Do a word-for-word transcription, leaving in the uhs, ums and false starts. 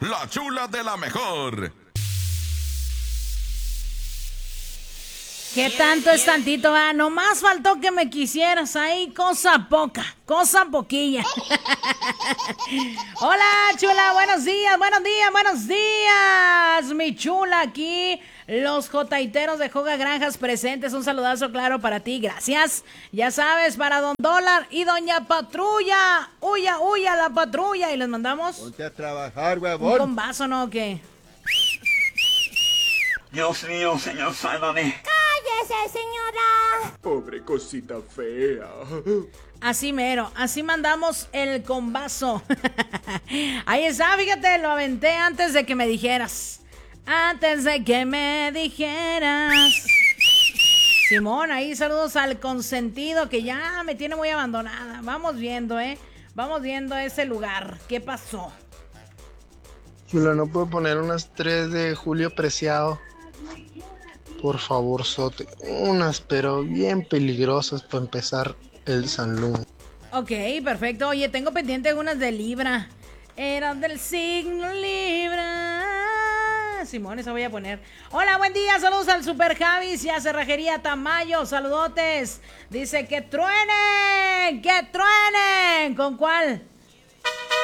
la chula de la mejor. ¿Qué tanto es tantito? Ah, nomás faltó que me quisieras ahí, cosa poca, cosa poquilla. Hola, chula, buenos días, buenos días, buenos días, mi chula, aquí los jotaiteros de Joga Granjas presentes, un saludazo claro para ti, gracias. Ya sabes, para Don Dólar y Doña Patrulla, huya, huya la patrulla, y les mandamos... Ponte a trabajar, un huevón. combazo, ¿no? ¿O qué? Dios mío, señor, sálvame. ¡Cállese, señora! Pobre cosita fea. Así mero, así mandamos el combazo. Ahí está, fíjate, lo aventé antes de que me dijeras. Antes de que me dijeras. Simón, ahí saludos al consentido que ya me tiene muy abandonada. Vamos viendo, ¿eh? Vamos viendo ese lugar. ¿Qué pasó? Chula, ¿no puedo poner unas tres de Julio Preciado? Por favor, Sote. Unas, pero bien peligrosas para empezar el San Lunes. Ok, perfecto. Oye, tengo pendiente unas de Libra. Eran del signo Libra. Simón, eso voy a poner. Hola, buen día. Saludos al Super Javis y a Cerrajería Tamayo. Saludotes. Dice que truenen, que truenen. ¿Con cuál?